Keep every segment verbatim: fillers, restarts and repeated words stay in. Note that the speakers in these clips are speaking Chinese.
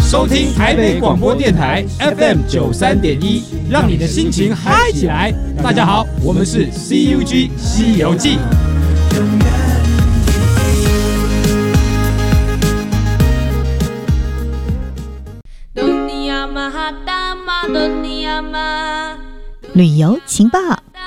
收听台北广播电台 F M 九三点一，让你的心情嗨起来。大家好，我们是 C U G 西游记。 旅游情报。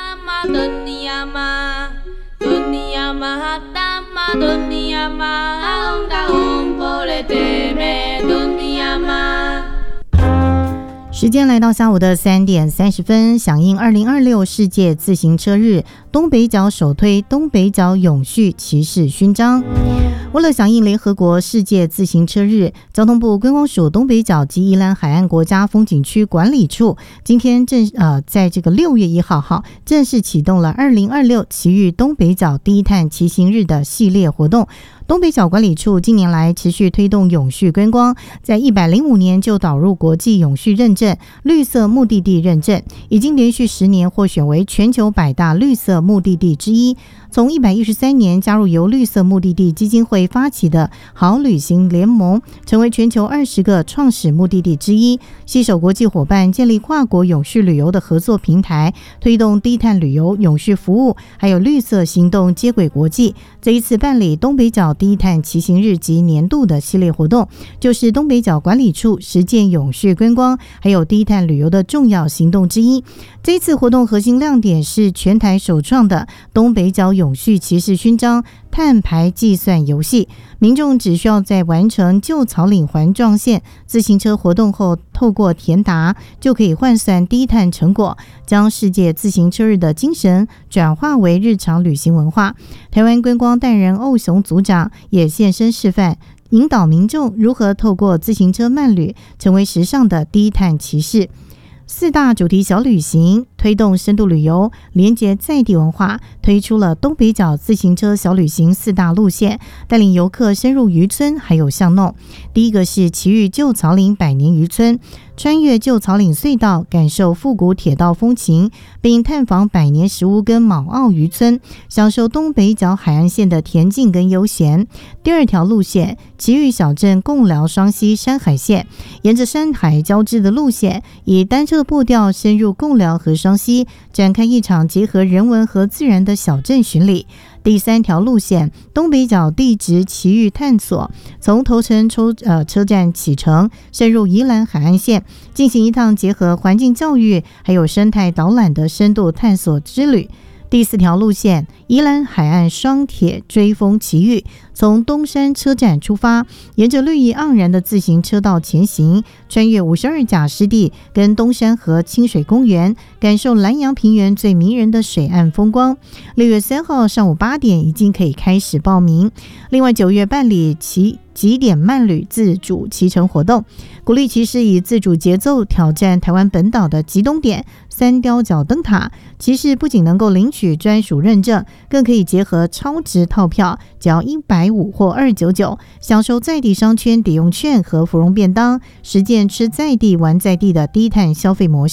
时间来到下午的三点三十分，响应二零二六世界自行车日，东北角首推东北角永续骑士勋章。为了响应联合国世界自行车日，交通部观光署东北角及宜兰海岸国家风景区管理处今天正呃在这个六月一号号正式启动了二零二六骑育东北角低碳骑行日的系列活动。东北角管理处近年来持续推动永续观光，在一百零五年就导入国际永续认证、绿色目的地认证，已经连续十年获选为全球百大绿色目的地之一。从一百一十三年加入由绿色目的地基金会发起的好旅行联盟，成为全球二十个创始目的地之一，携手国际伙伴建立跨国永续旅游的合作平台，推动低碳旅游、永续服务还有绿色行动接轨国际。这一次办理东北角低碳骑行日及年度的系列活动，就是东北角管理处实践永续观光还有低碳旅游的重要行动之一。这一次活动核心亮点是全台首创的东北角永续骑士勋章碳排计算游戏，民众只需要在完成旧草岭环状线自行车活动后，透过填答就可以换算低碳成果，将世界自行车日的精神转化为日常旅行文化。台湾观光代人欧雄组长也现身示范，引导民众如何透过自行车慢旅成为时尚的低碳骑士。四大主题小旅行推动深度旅游，连结在地文化，推出了东北角自行车小旅行四大路线，带领游客深入渔村还有巷弄。第一个是骑育旧草岭百年渔村，穿越旧草岭隧道，感受复古铁道风情，并探访百年石屋跟卯澳渔村，享受东北角海岸线的恬静跟悠闲。第二条路线，骑育小镇贡寮双溪山海线，沿着山海交织的路线，以单车的步调深入贡寮和双溪，展开一场结合人文和自然的小镇巡礼。第三条路线，东北角地质奇遇探索，从头城抽呃车站启程，深入宜兰海岸线，进行一趟结合环境教育还有生态导览的深度探索之旅。第四条路线，宜兰海岸双铁追风奇遇，从东山车站出发，沿着绿意盎然的自行车道前行，穿越五十二甲湿地跟东山河清水公园，感受南洋平原最迷人的水岸风光。六月三号上午八点已经可以开始报名。另外九月办理骑极点慢旅自主骑乘活动，鼓励骑士以自主节奏挑战台湾本岛的极东点三雕角灯塔。骑士不仅能够领取专属认证，更可以结合超值套票，只要一百五或二百九十九，享受在地商圈抵用券和芙蓉便当，实践吃在地玩在地的低碳消费模式。